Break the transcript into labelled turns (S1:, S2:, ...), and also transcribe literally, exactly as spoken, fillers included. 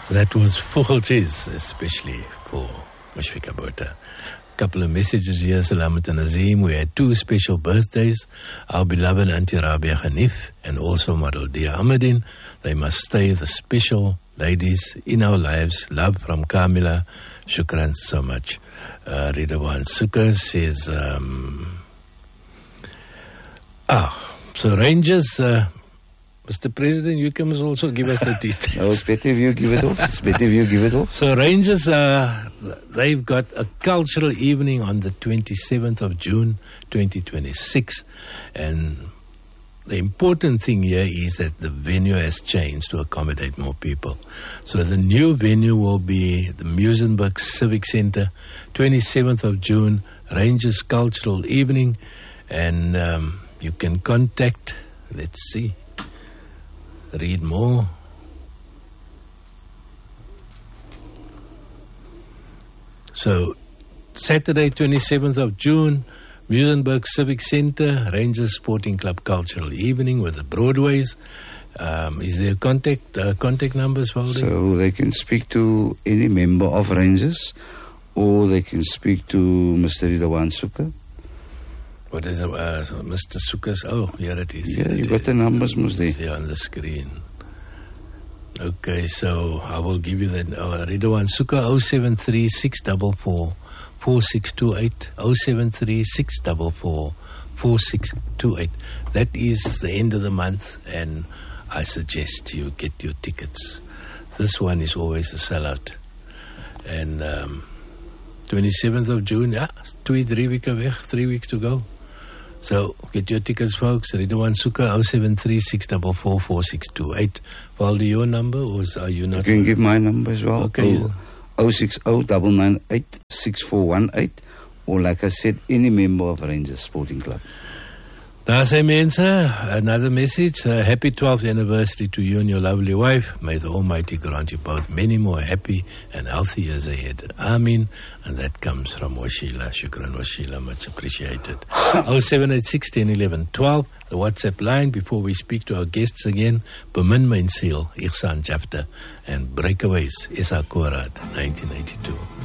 S1: That was Vogeltjes, especially for Mushfiqah Botha. Couple of messages here. Salamat and Nazim. We had two special birthdays. Our beloved Auntie Rabia Hanif and also Marodia Ahmedin. They must stay the special ladies in our lives. Love from Kamila. Shukran so much. Uh, Ridwan Sukkar says, um, ah, so Rangers, uh, Mister President, you can also give us the details.
S2: No, it's better if you give it off. It's better if you give it off.
S1: So Rangers, uh, they've got a cultural evening on the twenty-seventh of June, twenty twenty-six. And the important thing here is that the venue has changed to accommodate more people. So the new venue will be the Muizenberg Civic Centre, twenty-seventh of June, Rangers Cultural Evening. And um, you can contact, let's see, read more. So, Saturday, twenty-seventh of June, Muizenberg Civic Centre, Rangers Sporting Club Cultural Evening with the Broadways. Um, is there contact uh, contact numbers, Valdi?
S2: So they can speak to any member of Rangers, or they can speak to Mister Ridwan Sukkar.
S1: What is it? Uh, so Mister Sukkar's? Oh, here it is.
S2: Yeah,
S1: here
S2: you
S1: it
S2: got
S1: is.
S2: the numbers, must they?
S1: It's here on the screen. Okay, so I will give you that. Uh, Ridwan Sukkar, oh seven three six four four four six two eight, oh seven three six four four four six two eight. That is the end of the month, and I suggest you get your tickets. This one is always a sellout. And um, twenty-seventh of June, yeah, two, three weeks away, three weeks to go. So get your tickets, folks. Ridwan Sukkar, oh seven three six four four four six two eight. Valdi, your number, or are you not?
S2: You can give my number as well.
S1: Okay.
S2: oh six oh nine nine eight six four one eight. Or like I said, any member of Rangers Sporting Club.
S1: Daar sê mense, another message. Uh, happy twelfth anniversary to you and your lovely wife. May the Almighty grant you both many more happy and healthy years ahead. Amen. And that comes from Washila. Shukran Washila, much appreciated. oh seven eight six one zero one one one two, the WhatsApp line before we speak to our guests again. Bemin Myn Siel, Ihsan Jafta, and Breakaways, Issa Korad, nineteen eighty-two.